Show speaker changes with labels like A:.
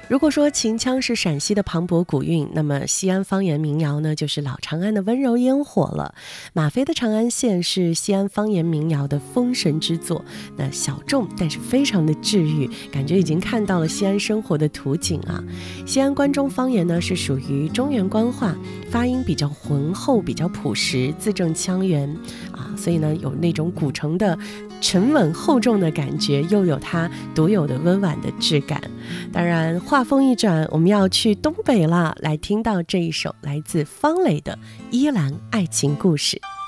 A: 如果说秦腔是陕西的磅礴古韵，那么西安方言民谣呢，就是老长安的温柔烟火了。马飞的《长安县》是西安方言民谣的封神之作，那小众但是非常的治愈，感觉已经看到了西安生活的图景啊。西安关中方言呢是属于中原官话，发音比较浑厚，比较朴实，字正腔圆啊，所以呢有那种古城的沉稳厚重的感觉，又有它独有的温婉的质感。当然话锋一转，我们要去东北了，来听到这一首来自方磊的《依兰爱情故事》。